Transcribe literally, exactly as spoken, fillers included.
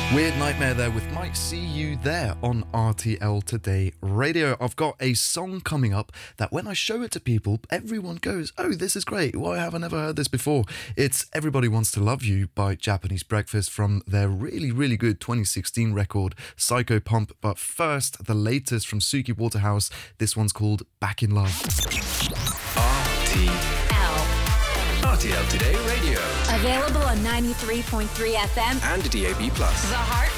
Weird Nightmare there with Might See You there on R T L Today Radio. I've got a song coming up that when I show it to people, everyone goes, oh, this is great. Why have I never heard this before? It's Everybody Wants to Love You by Japanese Breakfast from their really, really good twenty sixteen record, Psycho Pump. But first, the latest from Suki Waterhouse. This one's called Back in Love. R T L. R T L Today Radio. Available on ninety-three point three F M and D A B plus. The Heart